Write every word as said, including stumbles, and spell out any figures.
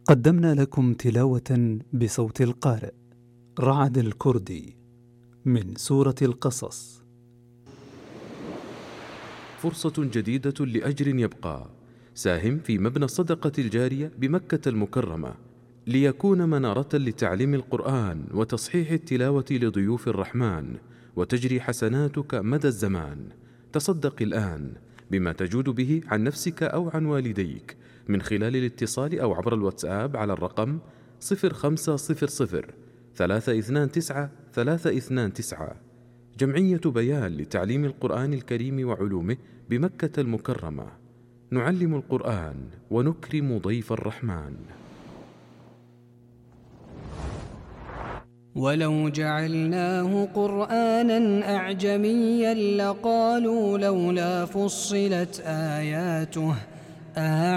قدمنا لكم تلاوة بصوت القارئ رعد الكردي من سورة القصص. فرصة جديدة لأجر يبقى. ساهم في مبنى الصدقة الجارية بمكة المكرمة ليكون منارة لتعليم القرآن وتصحيح التلاوة لضيوف الرحمن، وتجري حسناتك مدى الزمان. تصدق الآن بما تجود به عن نفسك أو عن والديك من خلال الاتصال أو عبر الواتساب على الرقم صفر خمسة صفر صفر ثلاثة اثنان تسعة ثلاثة اثنان تسعة. جمعية بيان لتعليم القرآن الكريم وعلومه بمكة المكرمة. نعلم القرآن ونكرم ضيف الرحمن. ولو جعلناه قرآنا أعجميا لقالوا لولا فصلت آياته